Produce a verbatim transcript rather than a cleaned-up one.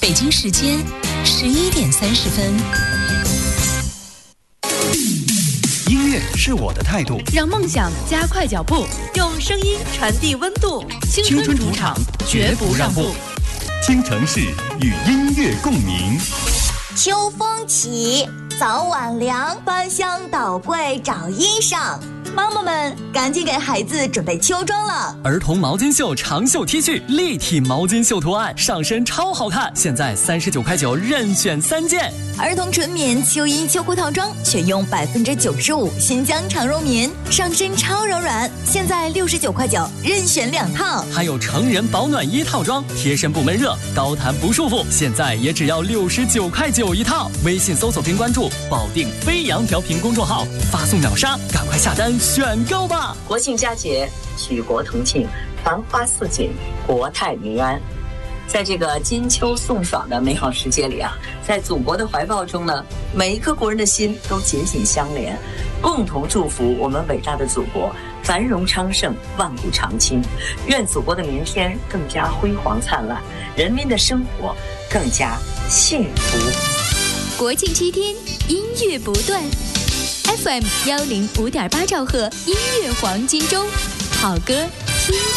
北京时间十一点三十分。 音乐是我的态度， 让梦想加快脚步，用声音传递温度。青春主场，绝不让步。 京城市与音乐共鸣。 秋风起，早晚凉，翻箱倒柜找衣裳。妈妈们，赶紧给孩子准备秋装了。 儿童毛巾袖长袖 T 恤，立体毛巾袖图案，上身超好看，现在三十九块九，任选三件。 儿童纯棉秋衣秋裤套装，选用百分之九十五新疆长绒棉，上身超柔软，现在六十九块九，任选两套。 还有成人保暖衣套装，贴身不闷热，高弹不束缚，现在也只要六十九块九一套。微信搜索并关注保定飞扬调频公众号，发送秒杀，赶快下单选购吧！ 国庆佳节，举国同庆，繁花似锦，国泰民安。在这个金秋送爽的美好时节里啊，在祖国的怀抱中呢，每一颗国人的心都紧紧相连，共同祝福我们伟大的祖国繁荣昌盛，万古长青。愿祖国的明天更加辉煌灿烂，人民的生活更加幸福。 国庆七天，音乐不断。F M 幺零五点八兆赫，音乐黄金周，好歌听。